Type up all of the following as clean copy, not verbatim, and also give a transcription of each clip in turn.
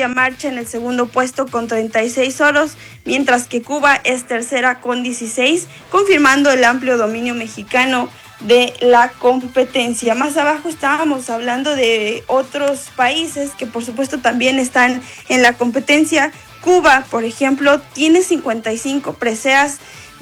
Colombia marcha en el segundo puesto con 36 oros, mientras que Cuba es tercera con 16, confirmando el amplio dominio mexicano de la competencia. Más abajo estábamos hablando de otros países que por supuesto también están en la competencia. Cuba, por ejemplo, tiene 55 preseas,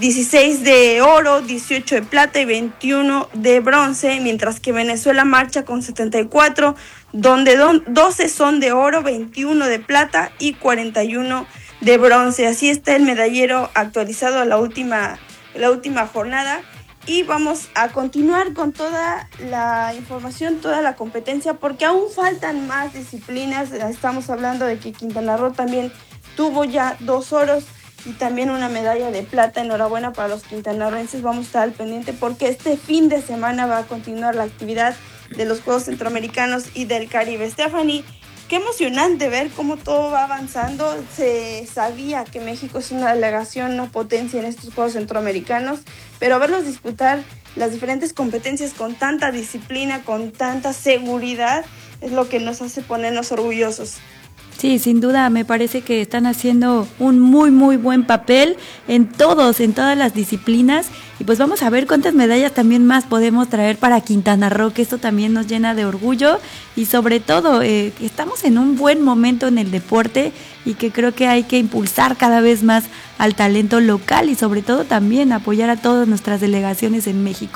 16 de oro, 18 de plata y 21 de bronce, mientras que Venezuela marcha con 74, donde 12 son de oro, 21 de plata y 41 de bronce. Así está el medallero actualizado a la última jornada. Y vamos a continuar con toda la información, toda la competencia, porque aún faltan más disciplinas. Estamos hablando de que Quintana Roo también tuvo ya 2 oros y también una medalla de plata. Enhorabuena para los quintanarroenses. Vamos a estar al pendiente porque este fin de semana va a continuar la actividad de los Juegos Centroamericanos y del Caribe. Stephanie, qué emocionante ver cómo todo va avanzando. Se sabía que México es una delegación, una potencia en estos Juegos Centroamericanos, pero verlos disputar las diferentes competencias con tanta disciplina, con tanta seguridad, es lo que nos hace ponernos orgullosos. Sí, sin duda, me parece que están haciendo un muy, muy buen papel en todas las disciplinas. Y pues vamos a ver cuántas medallas también más podemos traer para Quintana Roo, que esto también nos llena de orgullo. Y sobre todo, estamos en un buen momento en el deporte y que creo que hay que impulsar cada vez más al talento local y sobre todo también apoyar a todas nuestras delegaciones en México.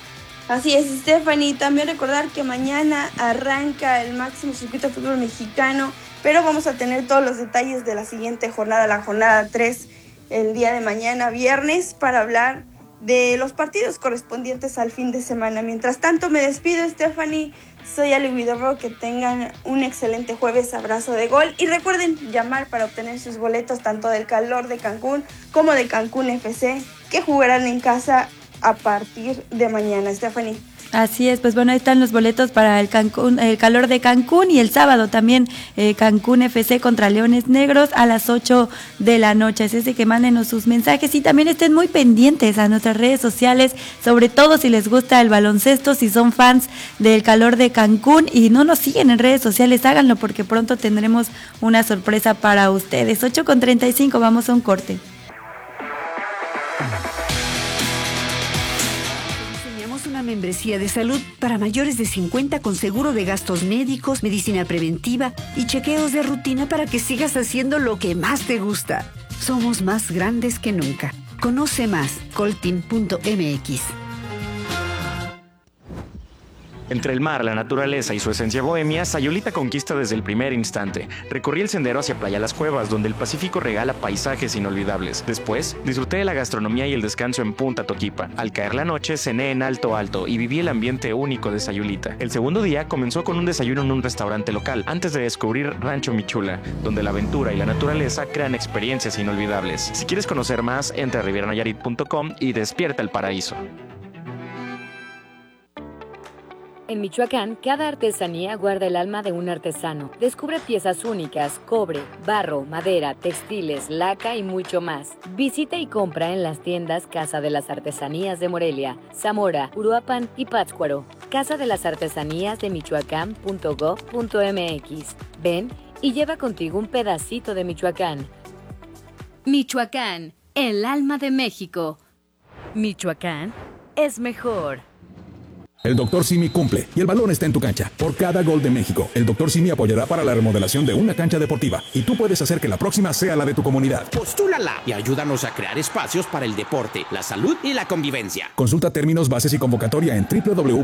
Así es, Stephanie. También recordar que mañana arranca el máximo circuito de fútbol mexicano, pero vamos a tener todos los detalles de la siguiente jornada, la jornada 3, el día de mañana, viernes, para hablar de los partidos correspondientes al fin de semana. Mientras tanto, me despido, Stephanie. Soy Ali Huidobro, que tengan un excelente jueves, abrazo de gol. Y recuerden llamar para obtener sus boletos, tanto del Calor de Cancún como de Cancún FC, que jugarán en casa a partir de mañana, Stephanie. Así es, pues bueno, ahí están los boletos para el Calor de Cancún y el sábado también Cancún FC contra Leones Negros a las 8 de la noche. Así es de que mándenos sus mensajes y también estén muy pendientes a nuestras redes sociales, sobre todo si les gusta el baloncesto, si son fans del Calor de Cancún y no nos siguen en redes sociales, háganlo porque pronto tendremos una sorpresa para ustedes. 8:35, vamos a un corte. Una membresía de salud para mayores de 50 con seguro de gastos médicos, medicina preventiva y chequeos de rutina para que sigas haciendo lo que más te gusta. Somos más grandes que nunca. Conoce más, coltin.mx. Entre el mar, la naturaleza y su esencia bohemia, Sayulita conquista desde el primer instante. Recorrí el sendero hacia Playa Las Cuevas, donde el Pacífico regala paisajes inolvidables. Después, disfruté de la gastronomía y el descanso en Punta Toquipa. Al caer la noche, cené en Alto Alto y viví el ambiente único de Sayulita. El segundo día comenzó con un desayuno en un restaurante local, antes de descubrir Rancho Michula, donde la aventura y la naturaleza crean experiencias inolvidables. Si quieres conocer más, entra a rivieranayarit.com y despierta el paraíso. En Michoacán, cada artesanía guarda el alma de un artesano. Descubre piezas únicas, cobre, barro, madera, textiles, laca y mucho más. Visita y compra en las tiendas Casa de las Artesanías de Morelia, Zamora, Uruapan y Pátzcuaro. Casa de las Artesanías de Michoacán.gov.mx. Ven y lleva contigo un pedacito de Michoacán. Michoacán, el alma de México. Michoacán es mejor. El Dr. Simi cumple y el balón está en tu cancha. Por cada gol de México, el Dr. Simi apoyará para la remodelación de una cancha deportiva y tú puedes hacer que la próxima sea la de tu comunidad. Postúlala y ayúdanos a crear espacios para el deporte, la salud y la convivencia. Consulta términos, bases y convocatoria en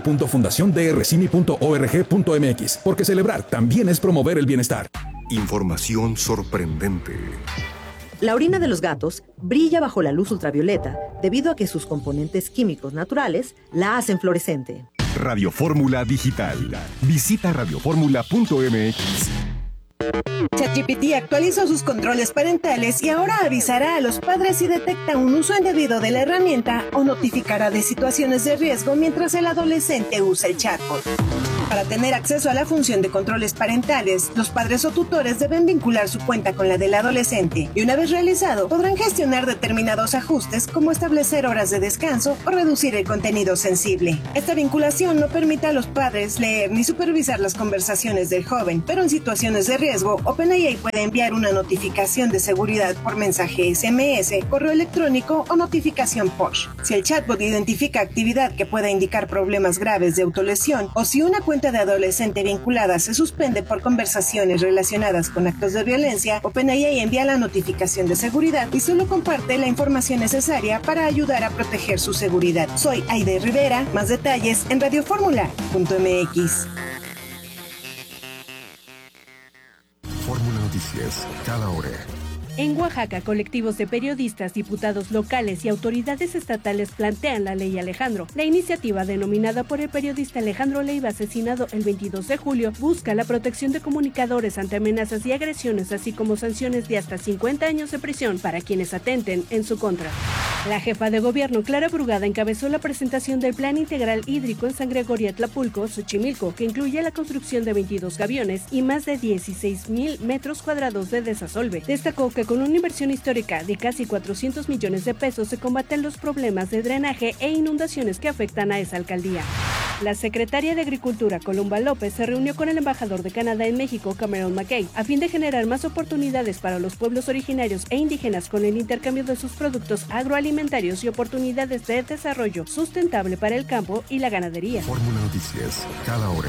www.fundaciondrsimi.org.mx, porque celebrar también es promover el bienestar. Información sorprendente. La orina de los gatos brilla bajo la luz ultravioleta debido a que sus componentes químicos naturales la hacen fluorescente. Radio Fórmula Digital. Visita radioformula.mx. ChatGPT actualizó sus controles parentales y ahora avisará a los padres si detecta un uso indebido de la herramienta o notificará de situaciones de riesgo mientras el adolescente usa el chatbot. Para tener acceso a la función de controles parentales, los padres o tutores deben vincular su cuenta con la del adolescente y una vez realizado, podrán gestionar determinados ajustes como establecer horas de descanso o reducir el contenido sensible. Esta vinculación no permite a los padres leer ni supervisar las conversaciones del joven, pero en situaciones de riesgo, OpenAI puede enviar una notificación de seguridad por mensaje SMS, correo electrónico o notificación push. Si el chatbot identifica actividad que pueda indicar problemas graves de autolesión o si una cuenta de adolescente vinculada se suspende por conversaciones relacionadas con actos de violencia, OpenAI envía la notificación de seguridad y solo comparte la información necesaria para ayudar a proteger su seguridad. Soy Aide Rivera, más detalles en radioformula.mx. Fórmula Noticias, cada hora. En Oaxaca, colectivos de periodistas, diputados locales y autoridades estatales plantean la Ley Alejandro. La iniciativa, denominada por el periodista Alejandro Leiva, asesinado el 22 de julio, busca la protección de comunicadores ante amenazas y agresiones, así como sanciones de hasta 50 años de prisión para quienes atenten en su contra. La jefa de gobierno, Clara Brugada, encabezó la presentación del Plan Integral Hídrico en San Gregorio Atlapulco, Xochimilco, que incluye la construcción de 22 gaviones y más de 16,000 metros cuadrados de desasolve. Destacó que con una inversión histórica de casi 400 millones de pesos se combaten los problemas de drenaje e inundaciones que afectan a esa alcaldía. La secretaria de Agricultura, Columba López, se reunió con el embajador de Canadá en México, Cameron McKay, a fin de generar más oportunidades para los pueblos originarios e indígenas con el intercambio de sus productos agroalimentarios y oportunidades de desarrollo sustentable para el campo y la ganadería. Fórmula Noticias, cada hora.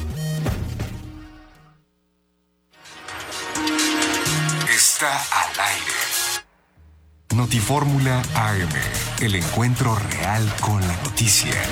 Está al aire. Notifórmula AM, el encuentro real con la noticia.